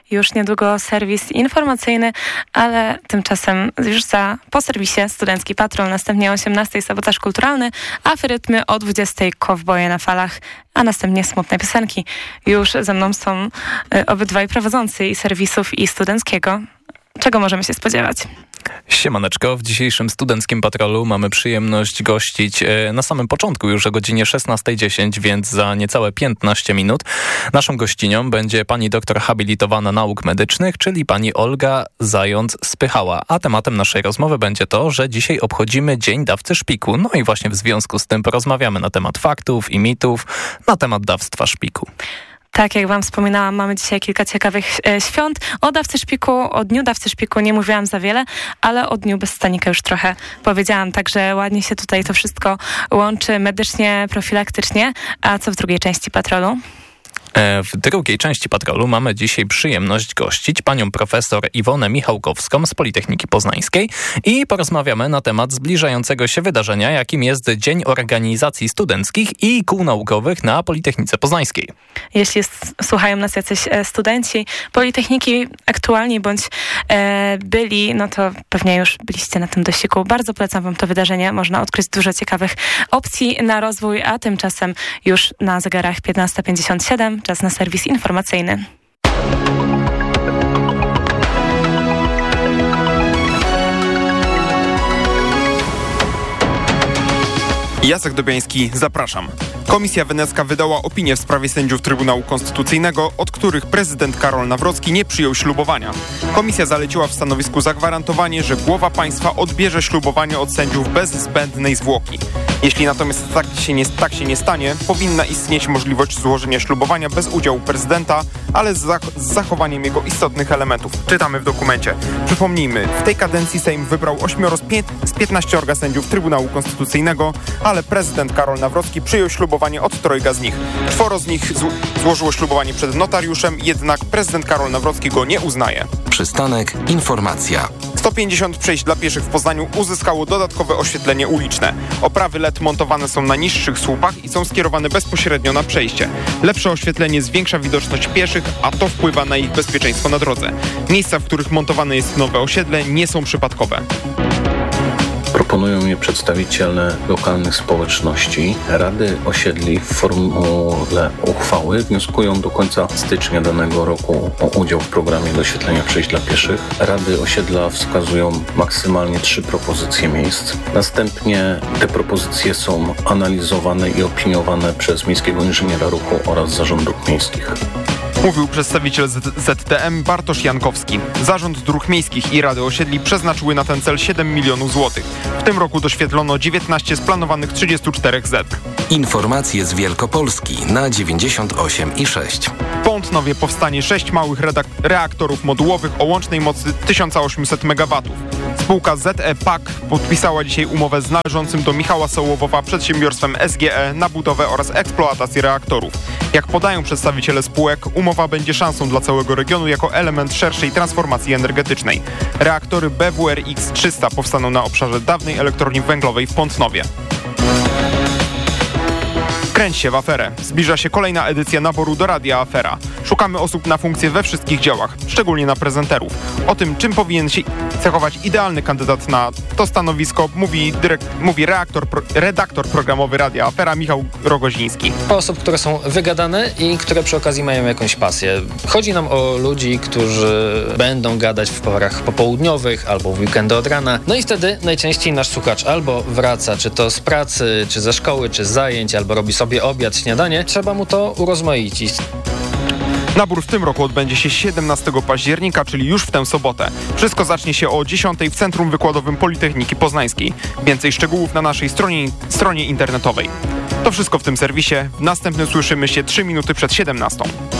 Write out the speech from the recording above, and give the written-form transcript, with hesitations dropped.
już niedługo serwis informacyjny, ale tymczasem już po serwisie Studencki Patrol, następnie o 18:00 sabotaż kulturalny, aferytmy o 20:00 kowboje na falach, a następnie smutne piosenki. Już ze mną są obydwaj prowadzący i serwisów i Studenckiego. Czego możemy się spodziewać? Siemaneczko, w dzisiejszym Studenckim Patrolu mamy przyjemność gościć na samym początku już o godzinie 16:10, więc za niecałe 15 minut. Naszą gościnią będzie pani doktor habilitowana nauk medycznych, czyli pani Olga Zając-Spychała. A tematem naszej rozmowy będzie to, że dzisiaj obchodzimy Dzień Dawcy Szpiku. No i właśnie w związku z tym porozmawiamy na temat faktów i mitów, na temat dawstwa szpiku. Tak, jak wam wspominałam, mamy dzisiaj kilka ciekawych świąt. O Dniu Dawcy Szpiku nie mówiłam za wiele, ale o Dniu Bez Stanika już trochę powiedziałam, także ładnie się tutaj to wszystko łączy medycznie, profilaktycznie. A co w drugiej części patrolu? W drugiej części patrolu mamy dzisiaj przyjemność gościć panią profesor Iwonę Michałkowską z Politechniki Poznańskiej i porozmawiamy na temat zbliżającego się wydarzenia, jakim jest Dzień Organizacji Studenckich i Kół Naukowych na Politechnice Poznańskiej. Jeśli słuchają nas jacyś studenci Politechniki aktualni bądź byli, no to pewnie już byliście na tym dosiku. Bardzo polecam wam to wydarzenie. Można odkryć dużo ciekawych opcji na rozwój, a tymczasem już na zegarach 15:57. Czas na serwis informacyjny. Jacek Dobiański, zapraszam. Komisja Wenecka wydała opinię w sprawie sędziów Trybunału Konstytucyjnego, od których prezydent Karol Nawrocki nie przyjął ślubowania. Komisja zaleciła w stanowisku zagwarantowanie, że głowa państwa odbierze ślubowanie od sędziów bez zbędnej zwłoki. Jeśli natomiast tak się nie stanie, powinna istnieć możliwość złożenia ślubowania bez udziału prezydenta, ale z zachowaniem jego istotnych elementów. Czytamy w dokumencie. Przypomnijmy, w tej kadencji Sejm wybrał 8 z 15 sędziów Trybunału Konstytucyjnego, ale prezydent Karol Nawrocki przyjął ślubowanie od 3 z nich. 4 z nich złożyło ślubowanie przed notariuszem, jednak prezydent Karol Nawrocki go nie uznaje. Przystanek Informacja. 150 przejść dla pieszych w Poznaniu uzyskało dodatkowe oświetlenie uliczne. Oprawy LED montowane są na niższych słupach i są skierowane bezpośrednio na przejście. Lepsze oświetlenie zwiększa widoczność pieszych, a to wpływa na ich bezpieczeństwo na drodze. Miejsca, w których montowane jest nowe osiedle, nie są przypadkowe. Proponują je przedstawiciele lokalnych społeczności. Rady osiedli w formule uchwały wnioskują do końca stycznia danego roku o udział w programie doświetlenia przejść dla pieszych. Rady osiedla wskazują maksymalnie 3 propozycje miejsc. Następnie te propozycje są analizowane i opiniowane przez Miejskiego Inżyniera Ruchu oraz Zarząd Dróg Miejskich. Mówił przedstawiciel ZTM Bartosz Jankowski. Zarząd Dróg Miejskich i Rady Osiedli przeznaczyły na ten cel 7 milionów złotych. W tym roku doświetlono 19 z planowanych 34 zebr. Informacje z Wielkopolski na 98,6. W Pątnowie powstanie 6 małych reaktorów modułowych o łącznej mocy 1800 MW. Spółka ZE PAK podpisała dzisiaj umowę z należącym do Michała Sołowowa przedsiębiorstwem SGE na budowę oraz eksploatację reaktorów. Jak podają przedstawiciele spółek, umowa będzie szansą dla całego regionu jako element szerszej transformacji energetycznej. Reaktory BWRX-300 powstaną na obszarze dawnej elektrowni węglowej w Pątnowie. Kręć się w aferę. Zbliża się kolejna edycja naboru do Radia Afera. Szukamy osób na funkcje we wszystkich działach, szczególnie na prezenterów. O tym, czym powinien się cechować idealny kandydat na to stanowisko, mówi redaktor programowy Radia Afera Michał Rogoziński. Osób, które są wygadane i które przy okazji mają jakąś pasję. Chodzi nam o ludzi, którzy będą gadać w porach popołudniowych albo w weekendy od rana. No i wtedy najczęściej nasz słuchacz albo wraca, czy to z pracy, czy ze szkoły, czy z zajęć, albo robi sobie obiad, śniadanie. Trzeba mu to urozmaicić. Nabór w tym roku odbędzie się 17 października, czyli już w tę sobotę. Wszystko zacznie się o 10:00 w Centrum Wykładowym Politechniki Poznańskiej. Więcej szczegółów na naszej stronie internetowej. To wszystko w tym serwisie. W następnym słyszymy się 3 minuty przed 17:00.